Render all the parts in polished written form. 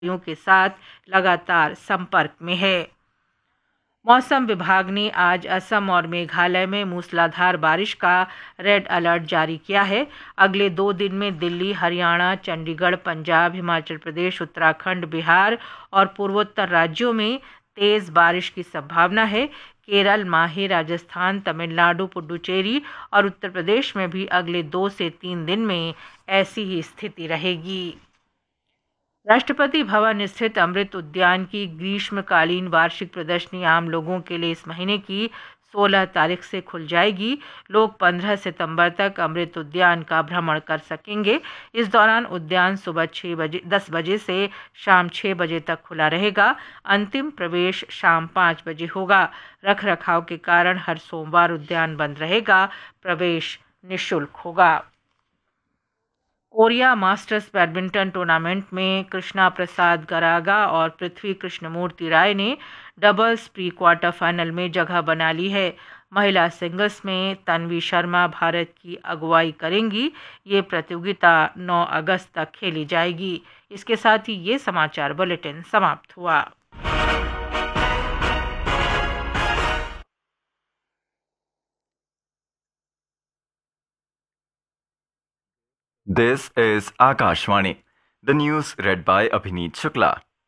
अधिकारियों के साथ लगातार संपर्क में है। मौसम विभाग ने आज असम और मेघालय में मूसलाधार बारिश का रेड अलर्ट जारी किया है। अगले 2 दिन में दिल्ली, हरियाणा, चंडीगढ़, पंजाब, हिमाचल प्रदेश, उत्तराखंड, बिहार और पूर्वोत्तर राज्यों में तेज बारिश की संभावना है। केरल, माहे, राजस्थान, तमिलनाडु, पुडुचेरी और उत्तर प्रदेश में भी अगले 2 से 3 दिन में ऐसी ही स्थिति रहेगी। राष्ट्रपति भवन स्थित अमृत उद्यान की ग्रीष्मकालीन वार्षिक प्रदर्शनी आम लोगों के लिए इस महीने की 16 तारीख से खुल जाएगी। लोग 15 सितंबर तक अमृत उद्यान का भ्रमण कर सकेंगे। इस दौरान उद्यान सुबह 10 बजे से शाम 6 बजे तक खुला रहेगा। अंतिम प्रवेश शाम 5 बजे होगा। रखरखाव के कारण हर सोमवार उद्यान बंद रहेगा। प्रवेश निःशुल्क होगा। कोरिया मास्टर्स बैडमिंटन टूर्नामेंट में कृष्णा प्रसाद गरागा और पृथ्वी कृष्णमूर्ति राय ने डबल्स प्री क्वार्टर फाइनल में जगह बना ली है। महिला सिंगल्स में तन्वी शर्मा भारत की अगुवाई करेंगी। ये प्रतियोगिता 9 अगस्त तक खेली जाएगी। इसके साथ ही ये समाचार बुलेटिन समाप्त हुआ। This is Akashvani. The news read by Abhineet Shukla.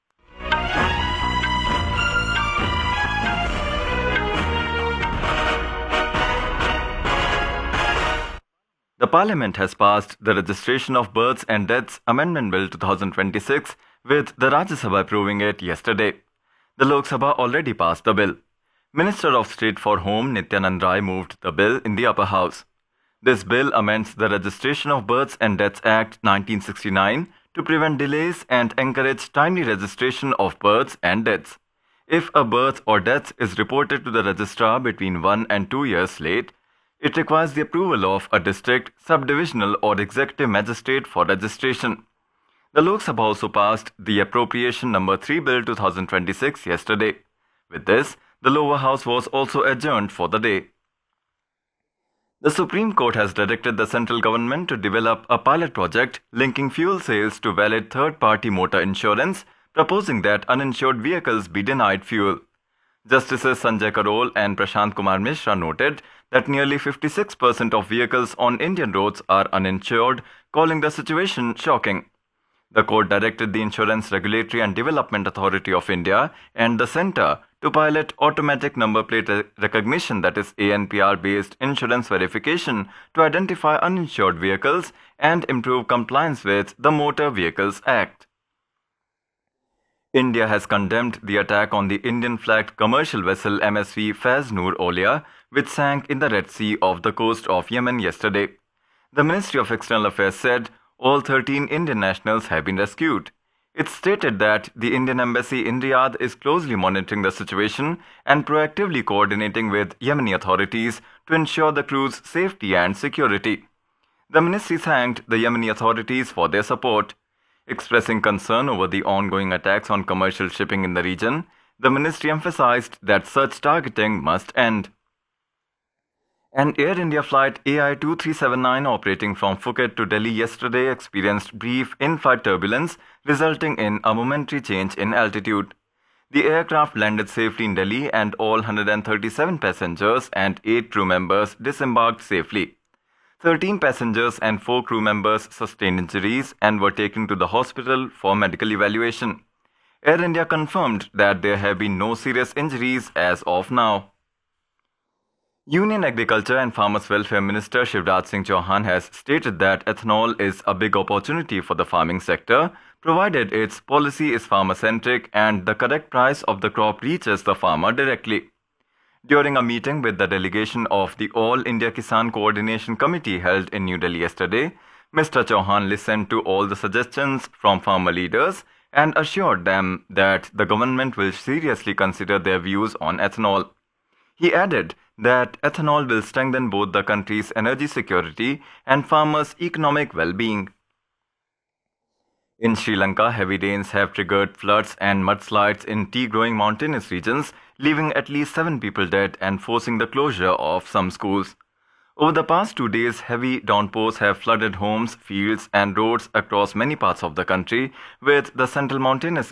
The Parliament has passed the Registration of Births and Deaths Amendment Bill 2026, with the Rajya Sabha approving it yesterday. The Lok Sabha already passed the bill. Minister of State for Home Nityanand Rai moved the bill in the upper house. This bill amends the Registration of Births and Deaths Act 1969 to prevent delays and encourage timely registration of births and deaths. If a birth or death is reported to the registrar between 1 and 2 years late, it requires the approval of a district, subdivisional or executive magistrate for registration. The Lok Sabha also passed the Appropriation Number 3 Bill 2026 yesterday. With this, the lower house was also adjourned for the day. The Supreme Court has directed the central government to develop a pilot project linking fuel sales to valid third-party motor insurance, proposing that uninsured vehicles be denied fuel. Justices Sanjay Karol and Prashant Kumar Mishra noted that nearly 56% of vehicles on Indian roads are uninsured, calling the situation shocking. The court directed the Insurance Regulatory and Development Authority of India and the Centre to pilot automatic number plate recognition, that is ANPR-based insurance verification, to identify uninsured vehicles and improve compliance with the Motor Vehicles Act. India has condemned the attack on the Indian-flagged commercial vessel MSV Faiz Noor Aulia, which sank in the Red Sea off the coast of Yemen yesterday. The Ministry of External Affairs said all 13 Indian nationals have been rescued. It stated that the Indian Embassy in Riyadh is closely monitoring the situation and proactively coordinating with Yemeni authorities to ensure the crew's safety and security. The ministry thanked the Yemeni authorities for their support. Expressing concern over the ongoing attacks on commercial shipping in the region, the ministry emphasized that such targeting must end. An Air India flight AI 2379 operating from Phuket to Delhi yesterday experienced brief in-flight turbulence, resulting in a momentary change in altitude. The aircraft landed safely in Delhi and all 137 passengers and 8 crew members disembarked safely. 13 passengers and 4 crew members sustained injuries and were taken to the hospital for medical evaluation. Air India confirmed that there have been no serious injuries as of now. Union Agriculture and Farmers Welfare Minister Shivraj Singh Chauhan has stated that ethanol is a big opportunity for the farming sector, provided its policy is farmer-centric and the correct price of the crop reaches the farmer directly. During a meeting with the delegation of the All India Kisan Coordination Committee held in New Delhi yesterday, Mr. Chauhan listened to all the suggestions from farmer leaders and assured them that the government will seriously consider their views on ethanol. He added that ethanol will strengthen both the country's energy security and farmers' economic well-being. In Sri Lanka, heavy rains have triggered floods and mudslides in tea-growing mountainous regions, leaving at least 7 people dead and forcing the closure of some schools. Over the past 2 days, heavy downpours have flooded homes, fields, and roads across many parts of the country, with the central mountainous